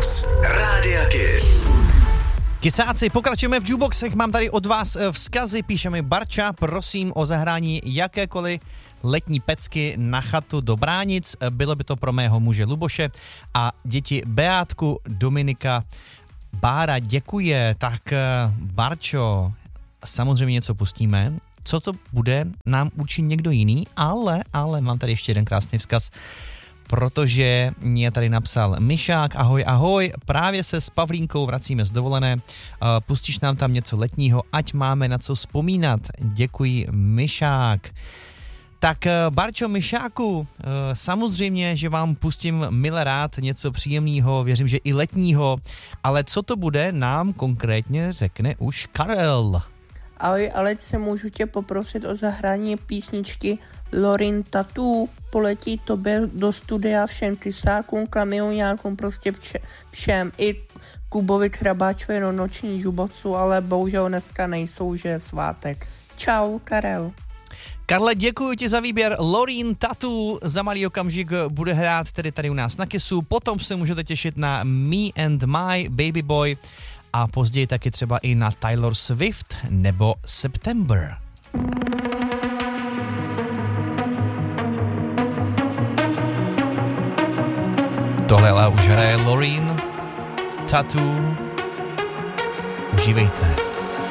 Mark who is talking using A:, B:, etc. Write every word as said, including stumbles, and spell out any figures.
A: Jukebox Rádia Kiss.
B: Kysáci, pokračujeme v jukeboxech, mám tady od vás vzkazy, píše mi Barča, prosím o zahrání jakékoliv letní pecky na chatu do Bránic, bylo by to pro mého muže Luboše a děti Beátku, Dominika, Bára, děkuje. Tak Barčo, samozřejmě něco pustíme, co to bude, nám učí někdo jiný, ale, ale mám tady ještě jeden krásný vzkaz, protože mě tady napsal Myšák, ahoj, ahoj, právě se s Pavlínkou vracíme z dovolené, pustíš nám tam něco letního, ať máme na co vzpomínat, děkuji Myšák. Tak Barčo, Myšáku, samozřejmě, že vám pustím mile rád něco příjemného, věřím, že i letního, ale co to bude, nám konkrétně řekne už Karel.
C: Ahoj Alec, se můžu tě poprosit o zahrání písničky Lorin Tattoo, poletí tobě do studia všem kysákům, kamionňákům, prostě vše, všem, i Kubovi Krabáčovi do noční jubocu, ale bohužel dneska nejsou, že je svátek. Čau, Karel.
B: Karle, děkuji ti za výběr. Lorin Tattoo za malý okamžik bude hrát tedy tady u nás na Kissu, potom se můžete těšit na Me and My Baby Boy a později taky třeba i na Taylor Swift nebo September. Tohle ale už hraje Lorin Tattoo. Užívejte.